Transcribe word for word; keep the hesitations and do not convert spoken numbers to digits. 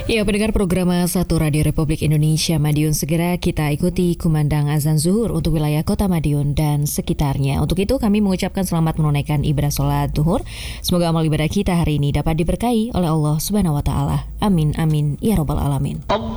Ya, pendengar program satu Radio Republik Indonesia Madiun, segera kita ikuti kumandang azan zuhur untuk wilayah Kota Madiun dan sekitarnya. Untuk itu kami mengucapkan selamat menunaikan ibadah sholat zuhur. Semoga amal ibadah kita hari ini dapat diberkahi oleh Allah Subhanahu wa taala. Amin amin ya rabbal alamin.